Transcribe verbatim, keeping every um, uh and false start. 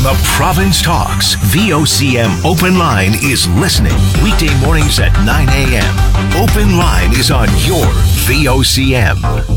The Province Talks. V O C M Open Line is listening. Weekday mornings at nine a.m. Open Line is on your V O C M.